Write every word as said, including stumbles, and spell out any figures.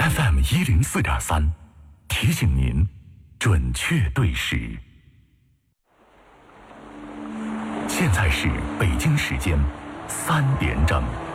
F M 一零四点三，提醒您准确对时。现在是北京时间三点整。